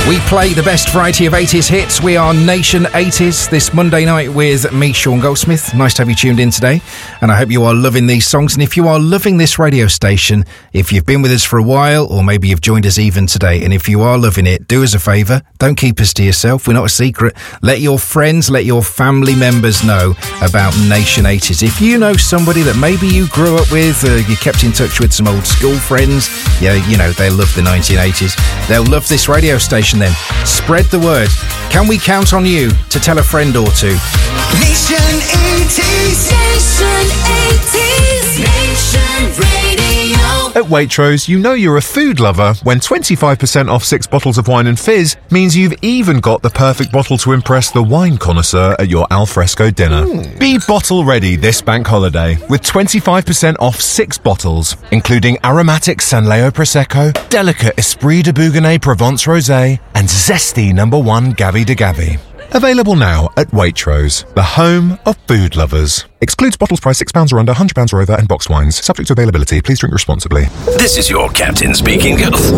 We play the best variety of 80s hits. We are Nation 80s this Monday night with me, Sean Goldsmith. Nice to have you tuned in today, and I hope you are loving these songs. And if you are loving this radio station, if you've been with us for a while, or maybe you've joined us even today, and if you are loving it, do us a favour. Don't keep us to yourself. We're not a secret. Let your friends, let your family members know about Nation 80s. If you know somebody that maybe you grew up with, you kept in touch with some old school friends, yeah, you know, they love the 1980s. They'll love this radio station then. Spread the word. Can we count on you to tell a friend or two? Nation 80s. Nation 80s. Nation Radio. At Waitrose, you know you're a food lover when 25% off 6 bottles of wine and fizz means you've even got the perfect bottle to impress the wine connoisseur at your alfresco dinner. Be bottle ready this bank holiday with 25% off 6 bottles, including aromatic Sanleo Prosecco, delicate Esprit de Bougonnet Provence Rosé, and zesty No. 1 Gavi de Gavi. Available now at Waitrose, the home of food lovers. Excludes bottles priced £6 or under, £100 or over, and box wines. Subject to availability. Please drink responsibly. This is your captain speaking.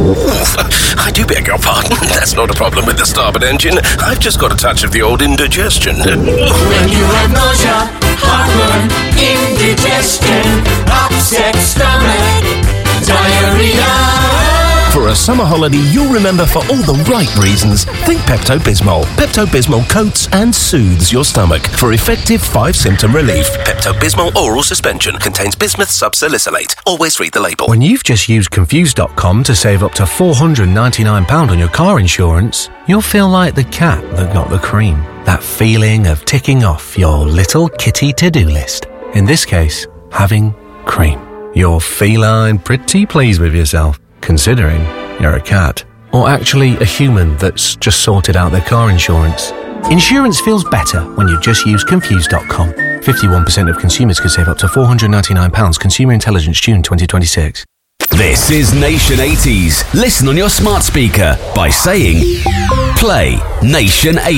I do beg your pardon. That's not a problem with the starboard engine. I've just got a touch of the old indigestion. When you have nausea, heartburn, indigestion, upset stomach, diarrhea. For a summer holiday you'll remember for all the right reasons, think Pepto-Bismol. Pepto-Bismol coats and soothes your stomach for effective 5-symptom relief. Pepto-Bismol oral suspension contains bismuth subsalicylate. Always read the label. When you've just used Confused.com to save up to £499 on your car insurance, you'll feel like the cat that got the cream. That feeling of ticking off your little kitty to-do list. In this case, having cream. You're feline pretty pleased with yourself, considering you're a cat. Or actually a human that's just sorted out their car insurance. Insurance feels better when you just use Confused.com. 51% of consumers could save up to £499. Consumer Intelligence, June 2026. This is Nation 80s. Listen on your smart speaker by saying, play Nation 80s.